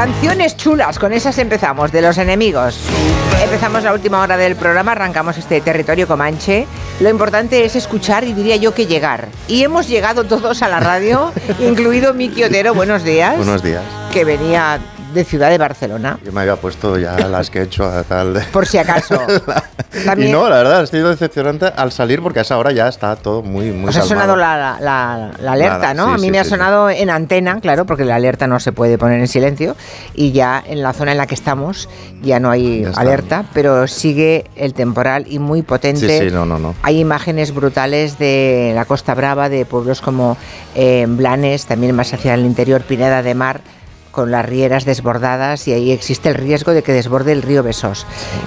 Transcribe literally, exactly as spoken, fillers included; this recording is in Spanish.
Canciones chulas, con esas empezamos, de Los Enemigos. Empezamos la última hora del programa, arrancamos este territorio comanche. Lo importante es escuchar y diría yo que llegar. Y hemos llegado todos a la radio, incluido Miki Otero, buenos días. Buenos días. Que venía de Ciudad de Barcelona. Yo me había puesto ya las que he hecho a tal... Por si acaso. También... Y no, la verdad, ha sido decepcionante al salir porque a esa hora ya está todo muy, muy Os ha calmado. sonado la, la, la alerta, Nada, ¿no? sí, a mí sí, me ha sí, sonado sí. en antena, claro, porque la alerta no se puede poner en silencio. Y ya en la zona en la que estamos ya no hay ya alerta, pero sigue el temporal y muy potente. Sí, sí, no, no, no. Hay imágenes brutales de la Costa Brava, de pueblos como eh, Blanes, también más hacia el interior, Pineda de Mar, con las rieras desbordadas, y ahí existe el riesgo de que desborde el río Besós.